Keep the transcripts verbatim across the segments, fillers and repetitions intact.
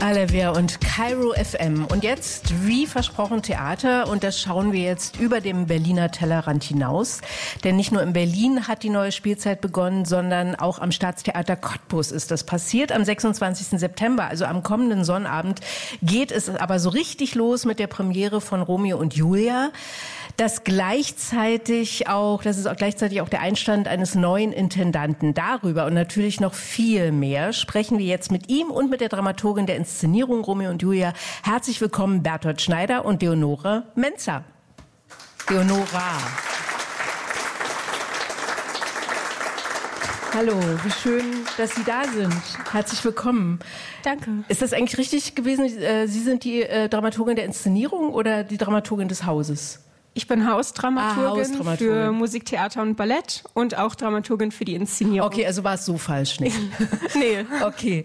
Alavia und Kairo F M. Und jetzt, wie versprochen, Theater. Und das schauen wir jetzt über dem Berliner Tellerrand hinaus. Denn nicht nur in Berlin hat die neue Spielzeit begonnen, sondern auch am Staatstheater Cottbus ist das passiert. Am sechsundzwanzigsten September, also am kommenden Sonnabend, geht es aber so richtig los mit der Premiere von Romeo und Julia. Das gleichzeitig auch, das ist auch gleichzeitig auch der Einstand eines neuen Intendanten. Darüber und natürlich noch viel mehr sprechen wir jetzt mit ihm und mit der Dramaturgin der Inszenierung Romeo und Julia. Herzlich willkommen Bertolt Schneider und Leonore Menzer. Leonora. Hallo, wie schön, dass Sie da sind. Herzlich willkommen. Danke. Ist das eigentlich richtig gewesen? Sie sind die Dramaturgin der Inszenierung oder die Dramaturgin des Hauses? Ich bin Hausdramaturgin, ah, Hausdramaturgin für Musik, Theater und Ballett und auch Dramaturgin für die Inszenierung. Okay, also war es so falsch nicht? Nee. Okay.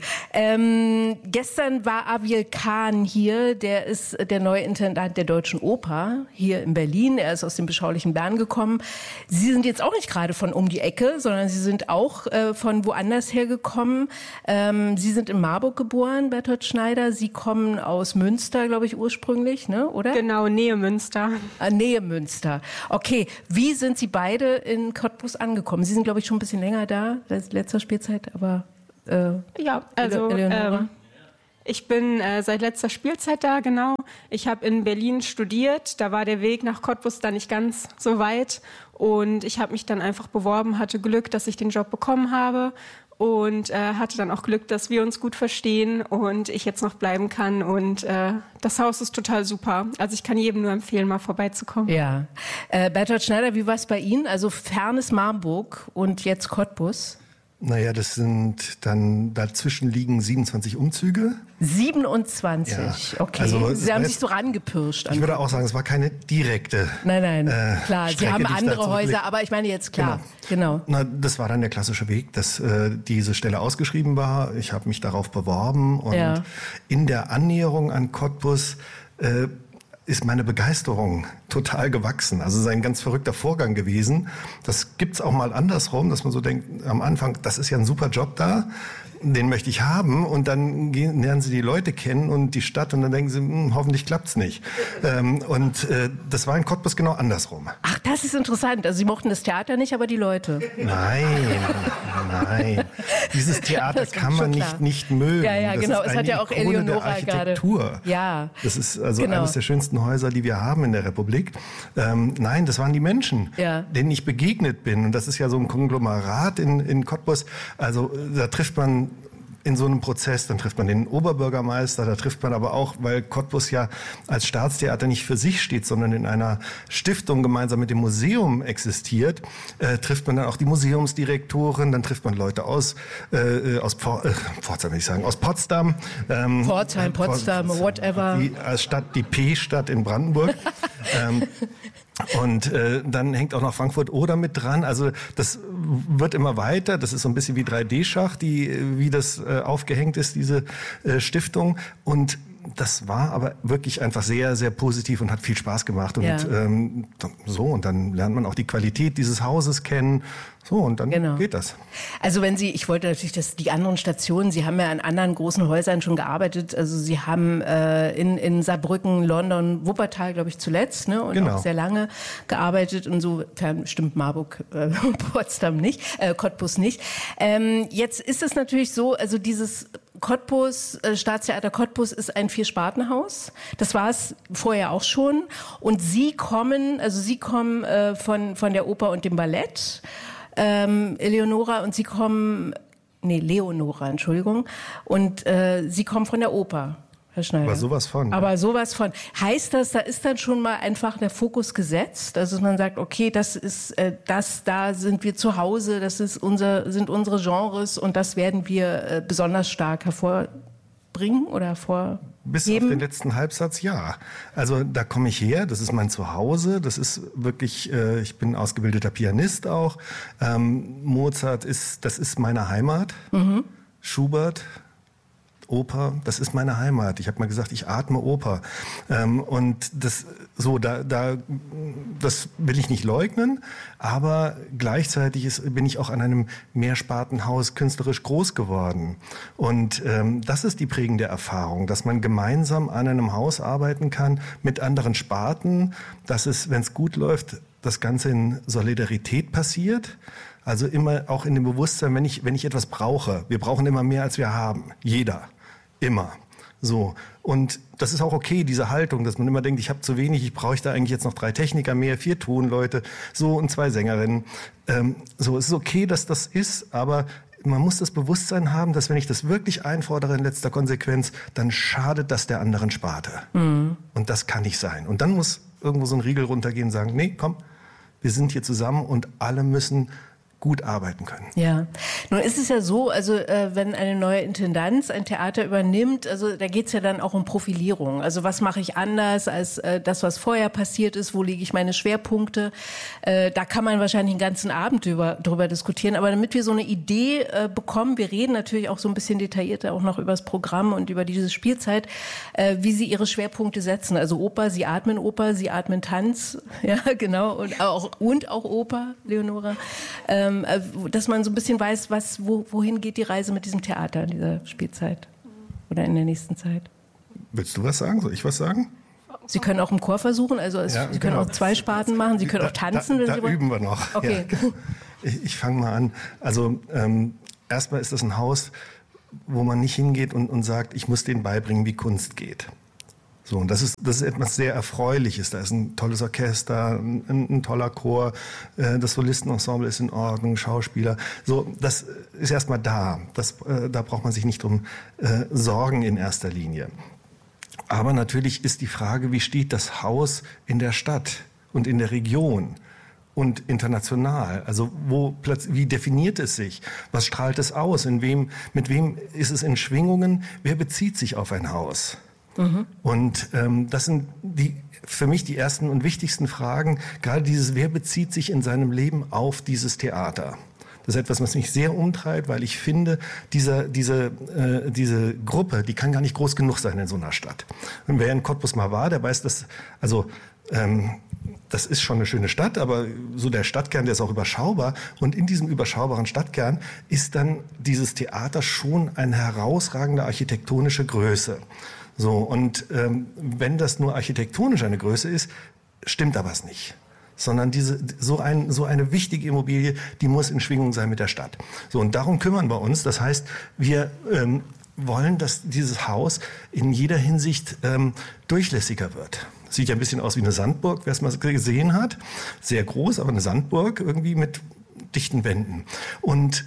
Ähm, gestern war Aviel Kahn hier, der ist der neue Intendant der Deutschen Oper hier in Berlin. Er ist aus dem beschaulichen Bern gekommen. Sie sind jetzt auch nicht gerade von um die Ecke, sondern Sie sind auch äh, von woanders hergekommen. Ähm, Sie sind in Marburg geboren, Bertolt Schneider. Sie kommen aus Münster, glaube ich, ursprünglich, ne? Oder? Genau, Nähe Münster. Ah, Nähe Münster. Okay, wie sind Sie beide in Cottbus angekommen? Sie sind, glaube ich, schon ein bisschen länger da, seit letzter Spielzeit, aber äh, ja, also ähm, ich bin äh, seit letzter Spielzeit da, genau. Ich habe in Berlin studiert, da war der Weg nach Cottbus dann nicht ganz so weit und ich habe mich dann einfach beworben, hatte Glück, dass ich den Job bekommen habe. Und äh, hatte dann auch Glück, dass wir uns gut verstehen und ich jetzt noch bleiben kann. Und äh, das Haus ist total super. Also ich kann jedem nur empfehlen, mal vorbeizukommen. Ja. Äh, Bertolt Schneider, wie war es bei Ihnen? Also fernes Marburg und jetzt Cottbus? Naja, das sind dann, dazwischen liegen siebenundzwanzig Umzüge. siebenundzwanzig, ja. Okay. Also, Sie haben heißt, sich so rangepirscht. Ich würde auch sagen, es war keine direkte Nein, nein, äh, klar. Strecke, Sie haben andere Häuser, aber ich meine jetzt klar. Genau. genau. Na, das war dann der klassische Weg, dass äh, diese Stelle ausgeschrieben war. Ich habe mich darauf beworben und ja. in der Annäherung an Cottbus äh, ist meine Begeisterung total gewachsen. Also es ist ein ganz verrückter Vorgang gewesen. Das gibt's auch mal andersrum, dass man so denkt, am Anfang, das ist ja ein super Job da, den möchte ich haben. Und dann gehen, lernen sie die Leute kennen und die Stadt und dann denken sie, hm, hoffentlich klappt's nicht. Ähm, und äh, das war in Cottbus genau andersrum. Ach, das ist interessant. Also Sie mochten das Theater nicht, aber die Leute. Nein, nein. Dieses Theater kann man nicht, nicht mögen. Ja, ja, das genau. ist Es hat ja auch Ikone Eleonora der Architektur. gerade. Ja. Das ist also genau. eines der schönsten Häuser, die wir haben in der Republik. Ähm, nein, das waren die Menschen, ja. denen ich begegnet bin. Und das ist ja so ein Konglomerat in, in Cottbus. Also da trifft man in so einem Prozess, dann trifft man den Oberbürgermeister, da trifft man aber auch, weil Cottbus ja als Staatstheater nicht für sich steht, sondern in einer Stiftung gemeinsam mit dem Museum existiert, äh, trifft man dann auch die Museumsdirektorin, dann trifft man Leute aus, äh, aus Pfor- äh, Pforzheim, will ich sagen, aus Potsdam. Ähm, Pforzheim, Potsdam, whatever. Die als Stadt, die P-Stadt in Brandenburg. ähm, Und äh, dann hängt auch noch Frankfurt-Oder mit dran. Also das wird immer weiter. Das ist so ein bisschen wie drei D-Schach, die wie das äh, aufgehängt ist, diese äh, Stiftung. Und das war aber wirklich einfach sehr, sehr positiv und hat viel Spaß gemacht. Und ja. ähm, so, und dann lernt man auch die Qualität dieses Hauses kennen. So, und dann genau. geht das. Also wenn Sie, ich wollte natürlich, dass die anderen Stationen, Sie haben ja an anderen großen Häusern schon gearbeitet. Also Sie haben äh, in, in Saarbrücken, London, Wuppertal, glaube ich, zuletzt, ne? Und genau. auch sehr lange gearbeitet. Insofern stimmt Marburg, äh, Potsdam nicht, äh, Cottbus nicht. Ähm, jetzt ist es natürlich so, also dieses Cottbus, äh, Staatstheater Cottbus ist ein Vier-Sparten-Haus. Das war es vorher auch schon. Und Sie kommen, also Sie kommen äh, von, von der Oper und dem Ballett. Ähm, Eleonora und Sie kommen, nee, Leonora, Entschuldigung, und äh, Sie kommen von der Oper, Herr Schneider. Aber sowas von. Aber sowas von. Heißt das, da ist dann schon mal einfach der Fokus gesetzt, also dass man sagt, okay, das ist, äh, das, da sind wir zu Hause, das ist unser, sind unsere Genres und das werden wir äh, besonders stark hervorbringen oder hervor Bis Heben? auf den letzten Halbsatz, ja. Also da komme ich her, das ist mein Zuhause, das ist wirklich, äh, ich bin ausgebildeter Pianist auch. Ähm, Mozart ist, das ist meine Heimat. Mhm. Schubert Oper, das ist meine Heimat. Ich habe mal gesagt, ich atme Oper. Ähm, und das, so, da, da, das will ich nicht leugnen, aber gleichzeitig ist, bin ich auch an einem Mehrspartenhaus künstlerisch groß geworden. Und ähm, das ist die prägende Erfahrung, dass man gemeinsam an einem Haus arbeiten kann mit anderen Sparten, dass es, wenn es gut läuft, das Ganze in Solidarität passiert. Also immer auch in dem Bewusstsein, wenn ich, wenn ich etwas brauche. Wir brauchen immer mehr, als wir haben. Jeder. Immer. So. Und das ist auch okay, diese Haltung, dass man immer denkt, ich habe zu wenig, ich brauche da eigentlich jetzt noch drei Techniker mehr, vier Tonleute, so und zwei Sängerinnen. Ähm, so, es ist okay, dass das ist, aber man muss das Bewusstsein haben, dass wenn ich das wirklich einfordere in letzter Konsequenz, dann schadet das der anderen Sparte. Mhm. Und das kann nicht sein. Und dann muss irgendwo so ein Riegel runtergehen und sagen, nee, komm, wir sind hier zusammen und alle müssen gut arbeiten können. Ja, nun ist es ja so, also äh, wenn eine neue Intendanz ein Theater übernimmt, also da geht es ja dann auch um Profilierung. Also was mache ich anders als äh, das, was vorher passiert ist? Wo lege ich meine Schwerpunkte? Äh, da kann man wahrscheinlich einen ganzen Abend drüber, drüber diskutieren. Aber damit wir so eine Idee äh, bekommen, wir reden natürlich auch so ein bisschen detaillierter auch noch über das Programm und über diese Spielzeit, äh, wie Sie Ihre Schwerpunkte setzen. Also Oper, Sie atmen Oper, Sie atmen Tanz, ja genau, und auch, und auch Oper, Leonora. Ähm, dass man so ein bisschen weiß, was, wo, wohin geht die Reise mit diesem Theater in dieser Spielzeit oder in der nächsten Zeit. Willst du was sagen? Soll ich was sagen? Sie können auch im Chor versuchen, also es, ja, Sie können genau. auch zwei Sparten machen, Sie können da, auch tanzen. Da, wenn da Sie üben wir noch. Okay. Ja. Ich, ich fange mal an. Also ähm, erstmal ist das ein Haus, wo man nicht hingeht und, und sagt, ich muss denen beibringen, wie Kunst geht. So, und das ist, das ist etwas sehr Erfreuliches. Da ist ein tolles Orchester, ein, ein toller Chor, äh, das Solistenensemble ist in Ordnung, Schauspieler. So, das ist erstmal da. Das, äh, da braucht man sich nicht drum äh, sorgen in erster Linie. Aber natürlich ist die Frage, wie steht das Haus in der Stadt und in der Region und international? Also wo plötzlich, wie definiert es sich? Was strahlt es aus? In wem, mit wem ist es in Schwingungen? Wer bezieht sich auf ein Haus? Mhm. Und ähm, das sind die, für mich die ersten und wichtigsten Fragen. Gerade dieses, wer bezieht sich in seinem Leben auf dieses Theater? Das ist etwas, was mich sehr umtreibt, weil ich finde, diese, diese, äh, diese Gruppe, die kann gar nicht groß genug sein in so einer Stadt. Und wer in Cottbus mal war, der weiß, dass, also, ähm, das ist schon eine schöne Stadt, aber so der Stadtkern, der ist auch überschaubar. Und in diesem überschaubaren Stadtkern ist dann dieses Theater schon eine herausragende architektonische Größe. So, und ähm, wenn das nur architektonisch eine Größe ist, stimmt da was nicht. Sondern diese, so, ein, so eine wichtige Immobilie, die muss in Schwingung sein mit der Stadt. So, und darum kümmern wir uns. Das heißt, wir ähm, wollen, dass dieses Haus in jeder Hinsicht ähm, durchlässiger wird. Sieht ja ein bisschen aus wie eine Sandburg, wer es mal gesehen hat. Sehr groß, aber eine Sandburg irgendwie mit dichten Wänden. Und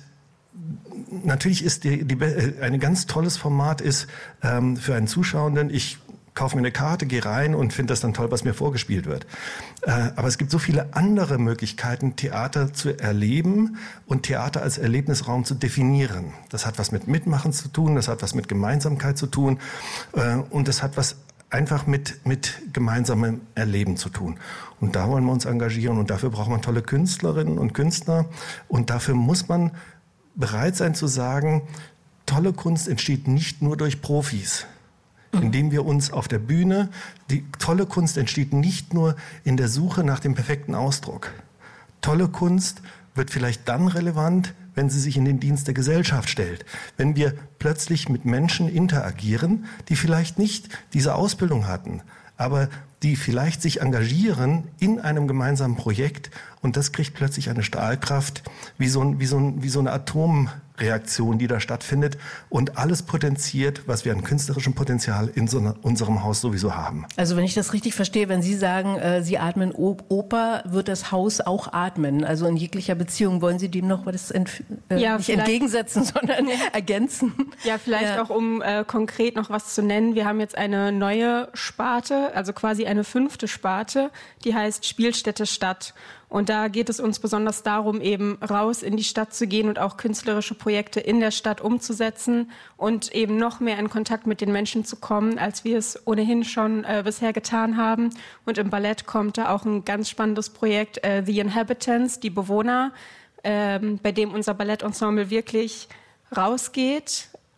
natürlich ist die, die, ein ganz tolles Format ist ähm, für einen Zuschauenden, ich kaufe mir eine Karte, gehe rein und finde das dann toll, was mir vorgespielt wird. Äh, aber es gibt so viele andere Möglichkeiten, Theater zu erleben und Theater als Erlebnisraum zu definieren. Das hat was mit Mitmachen zu tun, das hat was mit Gemeinsamkeit zu tun äh, und das hat was einfach mit, mit gemeinsamem Erleben zu tun. Und da wollen wir uns engagieren und dafür braucht man tolle Künstlerinnen und Künstler und dafür muss man bereit sein zu sagen, tolle Kunst entsteht nicht nur durch Profis, indem wir uns auf der Bühne, die tolle Kunst entsteht nicht nur in der Suche nach dem perfekten Ausdruck. Tolle Kunst wird vielleicht dann relevant, wenn sie sich in den Dienst der Gesellschaft stellt. Wenn wir plötzlich mit Menschen interagieren, die vielleicht nicht diese Ausbildung hatten, aber die vielleicht sich engagieren in einem gemeinsamen Projekt und das kriegt plötzlich eine Strahlkraft, wie so, ein, wie so, ein, wie so eine Atomreaktion, die da stattfindet und alles potenziert, was wir an künstlerischem Potenzial in so einer, unserem Haus sowieso haben. Also wenn ich das richtig verstehe, wenn Sie sagen, äh, Sie atmen Oper, wird das Haus auch atmen. Also in jeglicher Beziehung wollen Sie dem noch was ent äh, ja, nicht entgegensetzen, sondern ergänzen. Ja, vielleicht ja. auch um äh, konkret noch was zu nennen. Wir haben jetzt eine neue Sparte, also quasi eine fünfte Sparte, die heißt Spielstätte Stadt. Und da geht es uns besonders darum, eben raus in die Stadt zu gehen und auch künstlerische Projekte in der Stadt umzusetzen und eben noch mehr in Kontakt mit den Menschen zu kommen, als wir es ohnehin schon äh, bisher getan haben. Und im Ballett kommt da auch ein ganz spannendes Projekt, äh, The Inhabitants, die Bewohner, äh, bei dem unser Ballettensemble wirklich rausgeht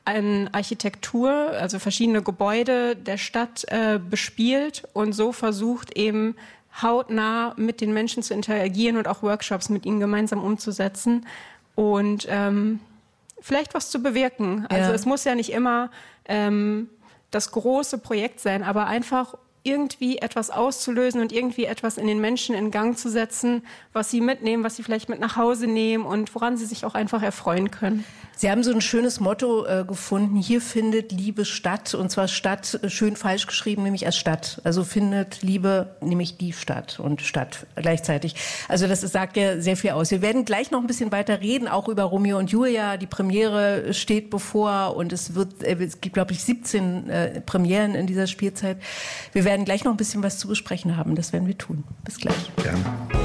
an Architektur, also verschiedene Gebäude der Stadt äh, bespielt und so versucht eben hautnah mit den Menschen zu interagieren und auch Workshops mit ihnen gemeinsam umzusetzen und ähm, vielleicht was zu bewirken. Also ja. Es muss ja nicht immer ähm, das große Projekt sein, aber einfach irgendwie etwas auszulösen und irgendwie etwas in den Menschen in Gang zu setzen, was sie mitnehmen, was sie vielleicht mit nach Hause nehmen und woran sie sich auch einfach erfreuen können. Sie haben so ein schönes Motto äh, gefunden, hier findet Liebe statt, und zwar Stadt äh, schön falsch geschrieben, nämlich als Stadt. Also findet Liebe nämlich die Stadt und Stadt gleichzeitig. Also das ist, sagt ja sehr viel aus. Wir werden gleich noch ein bisschen weiter reden, auch über Romeo und Julia. Die Premiere steht bevor und es wird, äh, es gibt, glaube ich, siebzehn äh, Premieren in dieser Spielzeit. Wir werden gleich noch ein bisschen was zu besprechen haben, das werden wir tun. Bis gleich. Gerne.